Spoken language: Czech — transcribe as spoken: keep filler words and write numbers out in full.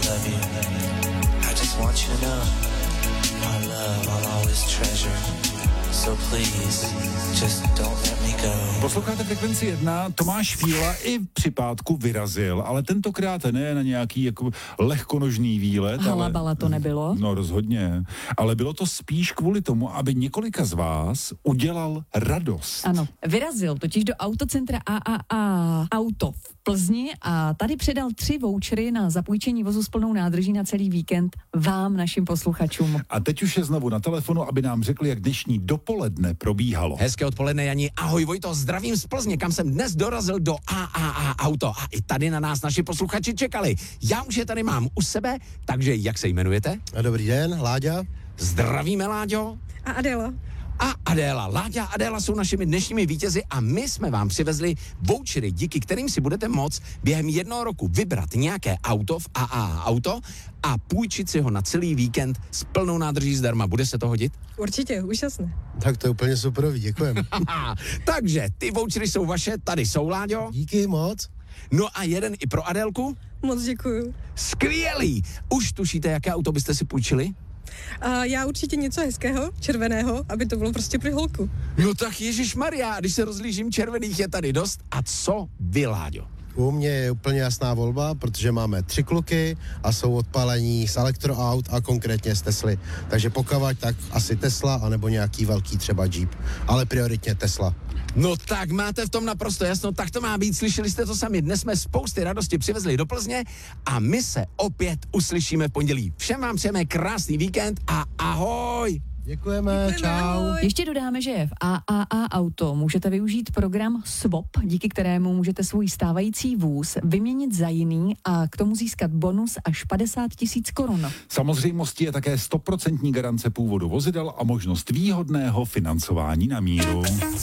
love you. I just want you to know our love I'll always treasure. So please, just don't let me go. Posloucháte Frekvenci jedna, Tomáš Fíla i při pátku vyrazil, ale tentokrát ne na nějaký jako lehkonožný výlet. Halabala ale, to nebylo. No rozhodně, ale bylo to spíš kvůli tomu, aby několika z vás udělal radost. Ano, vyrazil totiž do autocentra A A A Auto v Plzni a tady předal tři vouchery na zapůjčení vozu s plnou nádrží na celý víkend vám, našim posluchačům. A teď už je znovu na telefonu, aby nám řekli, jak dnešní dopoledne probíhalo. Hezké odpoledne, Jani. Ahoj, Vojto, zdravím z Plzně, kam jsem dnes dorazil do A A A Auto. A i tady na nás naši posluchači čekali. Já už je tady mám u sebe, takže jak se jmenujete? Dobrý den, Láďa. Zdravíme, Láďo. A Adéla. A Adéla. Láďa a Adéla jsou našimi dnešními vítězi a my jsme vám přivezli vouchery, díky kterým si budete moct během jednoho roku vybrat nějaké auto v A A A Auto a půjčit si ho na celý víkend s plnou nádrží zdarma. Bude se to hodit? Určitě, úžasné. Tak to je úplně super, děkujem. Takže ty vouchery jsou vaše, tady jsou, Láďo. Díky moc. No a jeden i pro Adélku. Moc děkuju. Skvělý! Už tušíte, jaké auto byste si půjčili? A já určitě něco hezkého, červeného, aby to bylo prostě pro holku. No tak ježišmarja, když se rozlížím, červených je tady dost. A co vy, Láďo? U mě je úplně jasná volba, protože máme tři kluky a jsou odpálení z elektroaut a konkrétně z Tesly. Takže pokud tak asi Tesla, anebo nějaký velký třeba Jeep. Ale prioritně Tesla. No tak máte v tom naprosto jasno, tak to má být, slyšeli jste to sami. Dnes jsme spousty radosti přivezli do Plzně a my se opět uslyšíme v pondělí. Všem vám přejeme krásný víkend a ahoj! Děkujeme, Děkujeme, čau. ahoj. Ještě dodáme, že v A A A Auto můžete využít program Swap, díky kterému můžete svůj stávající vůz vyměnit za jiný a k tomu získat bonus až padesát tisíc korun. Samozřejmostí je také stoprocentní garance původu vozidel a možnost výhodného financování na míru.